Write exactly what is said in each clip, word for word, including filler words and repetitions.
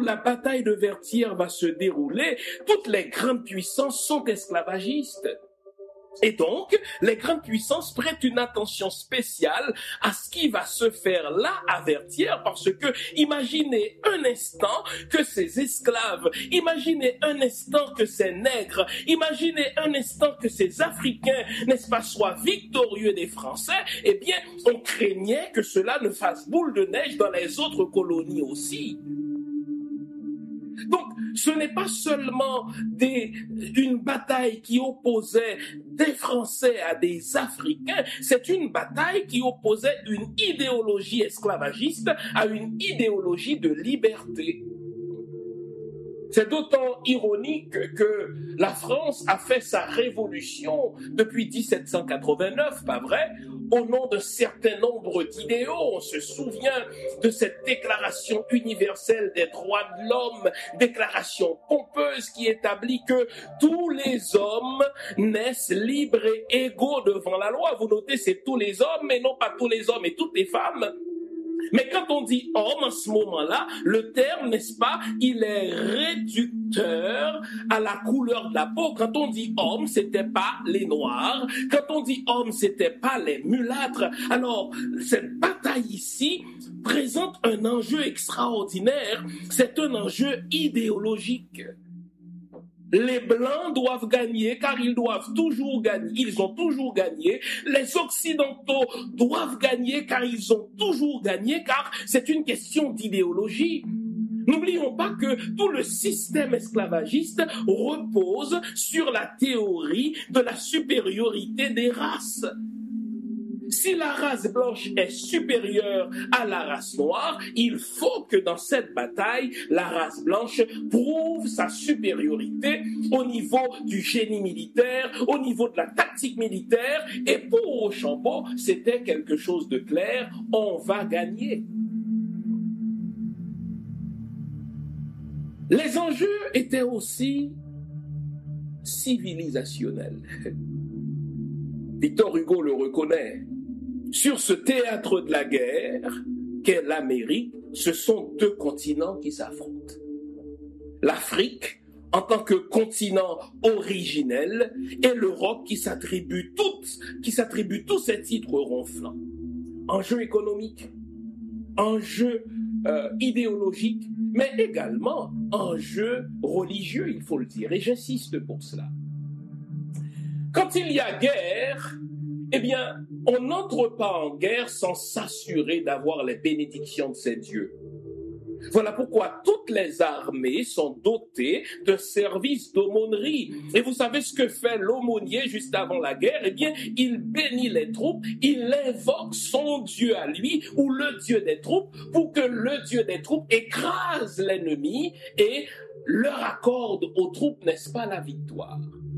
la bataille de Vertières va se dérouler, toutes les grandes puissances sont esclavagistes. Et donc, les grandes puissances prêtent une attention spéciale à ce qui va se faire là à Vertières, parce que imaginez un instant que ces esclaves, imaginez un instant que ces nègres, imaginez un instant que ces Africains, n'est-ce pas, soient victorieux des Français, eh bien, on craignait que cela ne fasse boule de neige dans les autres colonies aussi. Donc, ce n'est pas seulement des, une bataille qui opposait des Français à des Africains, c'est une bataille qui opposait une idéologie esclavagiste à une idéologie de liberté. C'est d'autant ironique que la France a fait sa révolution depuis dix-sept cent quatre-vingt-neuf, pas vrai? Au nom d'un certain nombre d'idéaux. On se souvient de cette déclaration universelle des droits de l'homme, déclaration pompeuse qui établit que tous les hommes naissent libres et égaux devant la loi. Vous notez, c'est tous les hommes, mais non pas tous les hommes et toutes les femmes. Mais quand on dit homme, en ce moment-là, le terme, n'est-ce pas, il est réducteur à la couleur de la peau. Quand on dit homme, c'était pas les noirs. Quand on dit homme, c'était pas les mulâtres. Alors, cette bataille ici présente un enjeu extraordinaire. C'est un enjeu idéologique. Les Blancs doivent gagner car ils doivent toujours gagner. Ils ont toujours gagné. Les Occidentaux doivent gagner car ils ont toujours gagné, car c'est une question d'idéologie. N'oublions pas que tout le système esclavagiste repose sur la théorie de la supériorité des races. Si la race blanche est supérieure à la race noire, il faut que dans cette bataille, la race blanche prouve sa supériorité au niveau du génie militaire, au niveau de la tactique militaire. Et pour Rochambeau, c'était quelque chose de clair, on va gagner. Les enjeux étaient aussi civilisationnels. Victor Hugo le reconnaît. Sur ce théâtre de la guerre qu'est l'Amérique, ce sont deux continents qui s'affrontent. L'Afrique, en tant que continent originel, et l'Europe qui s'attribue toutes, qui s'attribue tous ces titres ronflants. Enjeu économique, enjeu euh, idéologique, mais également enjeu religieux, il faut le dire, et j'insiste pour cela. Quand il y a guerre, eh bien, on n'entre pas en guerre sans s'assurer d'avoir les bénédictions de ces dieux. Voilà pourquoi toutes les armées sont dotées d'un service d'aumônerie. Et vous savez ce que fait l'aumônier juste avant la guerre? Eh bien, il bénit les troupes, il invoque son Dieu à lui, ou le Dieu des troupes, pour que le Dieu des troupes écrase l'ennemi et leur accorde aux troupes, n'est-ce pas, la victoire.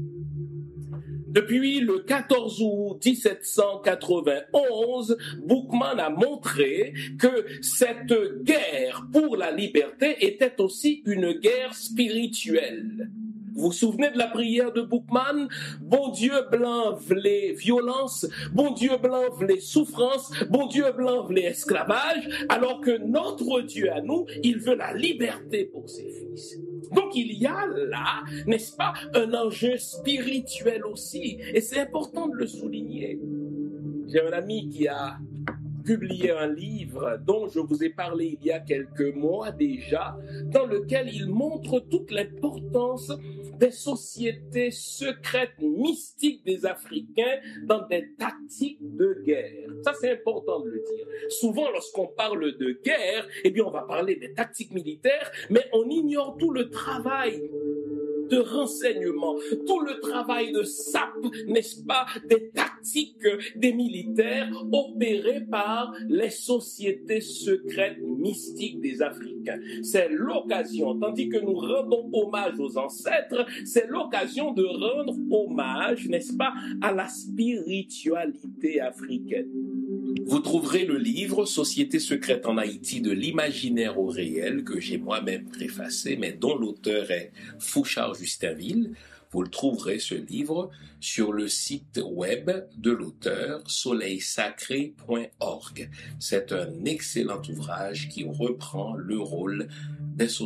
Depuis le quatorze août dix-sept cent quatre-vingt-onze, Boukman a montré que cette guerre pour la liberté était aussi une guerre spirituelle. Vous vous souvenez de la prière de Boukman? Bon Dieu blanc v'lait violence, bon Dieu blanc v'lait souffrance, bon Dieu blanc v'lait esclavage, alors que notre Dieu à nous, il veut la liberté pour ses fils. Donc il y a là, n'est-ce pas, un enjeu spirituel aussi, et c'est important de le souligner. J'ai un ami qui a publié un livre dont je vous ai parlé il y a quelques mois déjà, dans lequel il montre toute l'importance des sociétés secrètes mystiques des Africains dans des tactiques de guerre. Ça, c'est important de le dire. Souvent, lorsqu'on parle de guerre, eh bien, on va parler des tactiques militaires, mais on ignore tout le travail de renseignement, tout le travail de sape, n'est-ce pas, des tactiques des militaires opérées par les sociétés secrètes mystiques des Africains. C'est l'occasion, tandis que nous rendons hommage aux ancêtres, c'est l'occasion de rendre hommage, n'est-ce pas, à la spiritualité africaine. Vous trouverez le livre « Société secrète en Haïti de l'imaginaire au réel » que j'ai moi-même préfacé, mais dont l'auteur est Fouchard-Justinville. Vous le trouverez, ce livre, sur le site web de l'auteur, soleil sacré point org. C'est un excellent ouvrage qui reprend le rôle des sociétés